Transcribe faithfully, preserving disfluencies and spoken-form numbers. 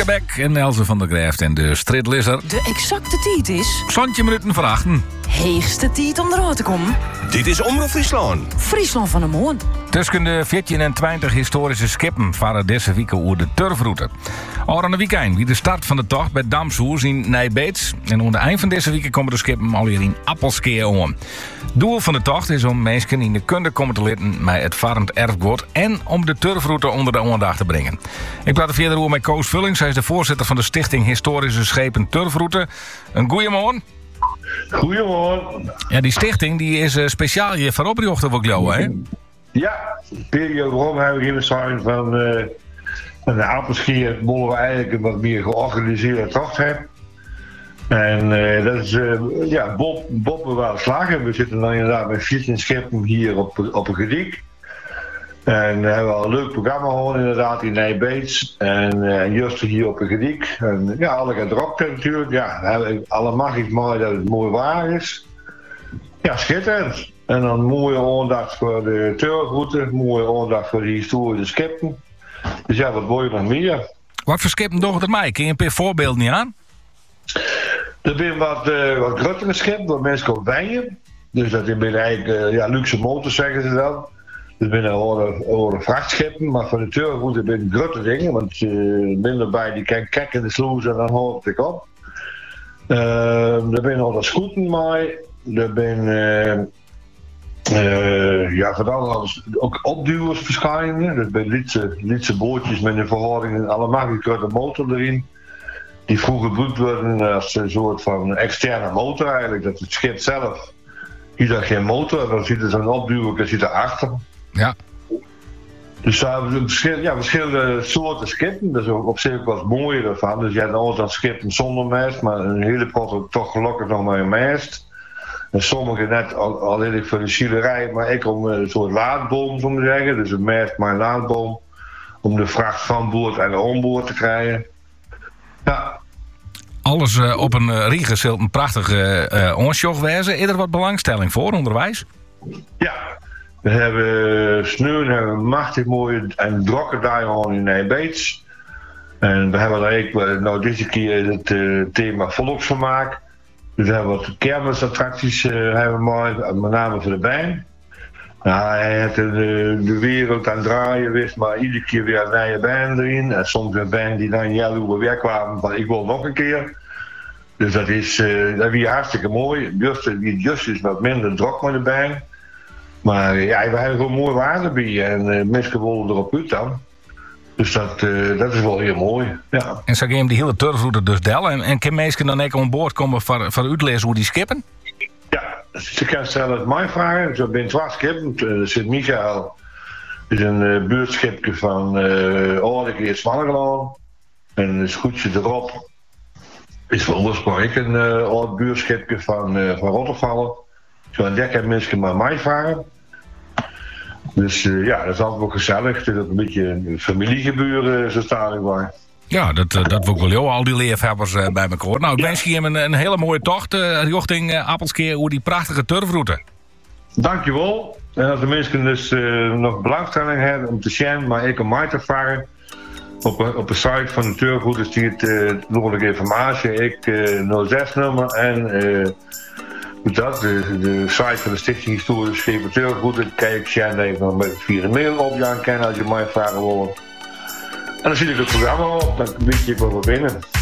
Ineke Beck en Elze van der Graeft en de Stridlisser. De exacte tijd is... Zantje minuten verachten. Heegste tijd om eruit te komen. Dit is Omroep Friesland. Friesland van de Moon. Tussen de veertien en twintig historische skippen varen deze week over de turfroute. Al aan de weekend wie de start van de tocht bij Damshoers in Nijbeets. En onder het eind van deze week komen de skippen alweer in Appelskeer om. Doel van de tocht is om mensen in de kunde komen te litten met het varend erfgoed en om de turfroute onder de aandacht te brengen. Ik praat er verder over met Koos Vullings. Hij is de voorzitter van de Stichting Historische Schepen Turfroute. Een goeiemorgen. Goedemorgen. Ja, die stichting die is uh, speciaal hier voor opgejocht voor jou, hè? Ja, de periode waarom hebben we hier zijn van, uh, van de Appelskeer willen we eigenlijk een wat meer georganiseerde tocht hebben. En uh, dat is, uh, ja, Bob, Bob we wel slagen. We zitten dan inderdaad met veertien schepen hier op, op een gediek. En we hebben al een leuk programma gehad inderdaad in Nijbeets. En uh, Juster hier op een gediek. En ja, alle gaat erop natuurlijk. Ja, alle mag iets mooi dat het mooi waar is. Ja, schitterend. En dan mooie aandacht voor de turfroute. Mooie aandacht voor de historische schepen. Dus ja, wat wil je nog meer? Wat voor schepen doen er mij? Kun je een paar voorbeelden niet aan? Er zijn wat, uh, wat grotere schepen waar mensen kunnen wijnen. Dus dat is eigenlijk uh, ja, luxe motors zeggen ze dan. Er zijn oude vrachtschepen, maar voor de turfroute zijn het grote dingen. Want uh, minder bij die kan kijken in de sloes en dan hoort het op. Uh, er zijn al scooters mee. Er zijn uh, uh, ja, van alles ook opduwers verschijnen. Dat zijn Lietse, Lietse bootjes met een verhouding en allemaal een grote motor erin. Die vroeger gebruikt worden als een soort van externe motor eigenlijk. Dat het schip zelf, hier dan geen motor, dan zit er zo'n opduwer en zit erachter. Ja. Dus daar hebben we verschillende, ja, verschillende soorten skippen. Dat is ook op zich wat mooier ervan. Dus je hebt altijd skippen zonder mast, maar een hele pot toch gelukkig nog maar een mast. En sommige net al, al heel voor de zielerij, maar ik om een soort laadboom, zo te zeggen. Dus een mast maar een laadboom. Om de vracht van boord en onboord te krijgen. Ja. Alles uh, op een uh, Rieger zult een prachtige uh, onsjoch wezen. Is er wat belangstelling voor onderwijs? Ja. We hebben sneeuw, hebben een machtig mooie en drokke dagen in Nijbeets. En we hebben daar eigenlijk, nou deze keer het uh, thema volksvermaak. Dus we hebben wat kermisattracties uh, hebben we, met name voor de band. Nou, hij heeft de, de wereld aan het draaien wist, maar iedere keer weer een nieuwe band erin. En soms een band die dan ja, hoe we weer kwamen van ik wil nog een keer. Dus dat is, uh, dat is weer hartstikke mooi. Just, just is wat minder druk met de band. Maar ja, we hebben gewoon mooie waarde bij en uh, mensen willen erop uit dan. Dus dat, uh, dat is wel heel mooi. Ja. En zo ga je hem die hele turfroute dus delen. En, en kan mensen dan ook aan boord komen voor, voor uitlezen hoe die skippen? Ja, ze kan stellen het mij vragen. Zo ben twee skippen. Uh, Sint-Michael is een uh, buurtschipje van uh, Oordekeer Smalgelaan. En een scootje erop is van oorsprong een uh, oud buurtschipje van, uh, van Rotterdam. Zo'n dek mensen maar mij vragen. Dus uh, ja, dat is altijd wel gezellig. Het is ook een beetje een familiegebeuren, uh, zo staan ik bij. Ja, dat, uh, dat wil ik wel heel, al die leefhebbers uh, bij elkaar. Nou, ik ja. wens je hem een, een hele mooie tocht uh, richting uh, Appelskeer over die prachtige turfroute. Dankjewel. En als de mensen dus uh, nog belangstelling hebben om te zien, maar ik om mij te vragen. Op, op de site van de turfroute stiert uh, nog een informatie. Ik uh, nul zes nummer en... Uh, Dat, de, de site van de Stichting Historische Schepen Turfroute. Kijk, Sjan even nog met via de mail op je aan kennen als je mij vragen wil. En dan zie ik het programma op, dan weet je wat we binnen.